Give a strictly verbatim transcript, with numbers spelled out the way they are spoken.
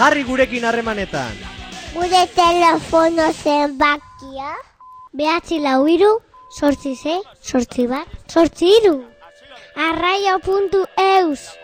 Jarri gurekin harremanetan. Gure telefono zenbakia behatzi lau hiru, zortzi sei, zortzi bat, zortzi hiru. arraio puntu eus